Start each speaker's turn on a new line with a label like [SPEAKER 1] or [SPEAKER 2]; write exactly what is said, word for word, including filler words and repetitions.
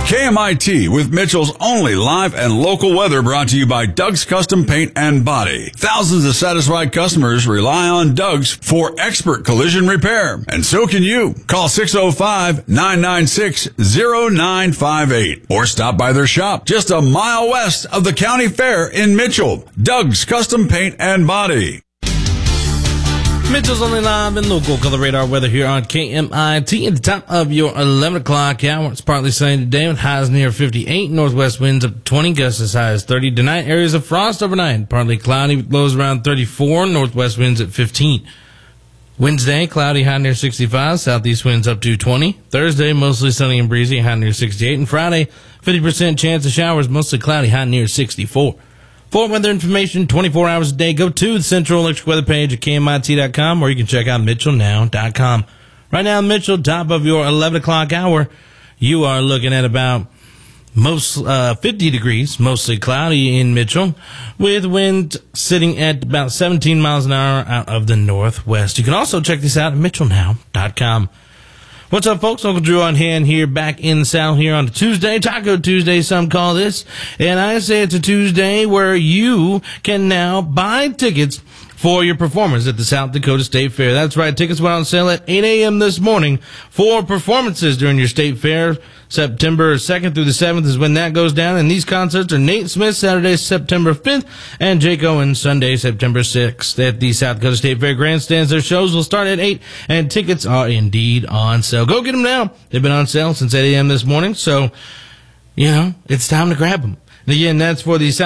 [SPEAKER 1] K M I T with Mitchell's only live and local weather, brought to you by Doug's Custom Paint and Body. Thousands of satisfied customers rely on Doug's for expert collision repair. And so can you. Call six oh five, nine nine six, oh nine five eight or stop by their shop just a mile west of the county fair in Mitchell. Doug's Custom Paint and Body.
[SPEAKER 2] Mitchell's only live and local color radar weather here on K M I T at the top of your eleven o'clock hour. It's partly sunny today with highs near fifty-eight. Northwest winds up to twenty, gusts as high as thirty. Tonight, areas of frost overnight. Partly cloudy with lows around thirty-four. Northwest winds at fifteen. Wednesday, cloudy, high near sixty-five. Southeast winds up to twenty. Thursday, mostly sunny and breezy, high near sixty-eight. And Friday, fifty percent chance of showers, mostly cloudy, high near sixty-four. For weather information, twenty-four hours a day, go to the Central Electric Weather page at K M I T dot com, or you can check out Mitchell Now dot com. Right now, Mitchell, top of your eleven o'clock hour, you are looking at about most uh, fifty degrees, mostly cloudy in Mitchell, with wind sitting at about seventeen miles an hour out of the northwest. You can also check this out at Mitchell Now dot com. What's up, folks? Uncle Drew on hand here, back in the South here on a Tuesday, Taco Tuesday, some call this. And I say it's a Tuesday where you can now buy tickets for your performance at the South Dakota State Fair. That's right. Tickets went on sale at eight a.m. this morning for performances during your state fair. September second through the seventh is when that goes down. And these concerts are Nate Smith, Saturday, September fifth, and Jake Owen, Sunday, September sixth at the South Dakota State Fair grandstands. Their shows will start at eight, and tickets are indeed on sale. Go get them now. They've been on sale since eight a.m. this morning. So, you know, it's time to grab them. And again, that's for the South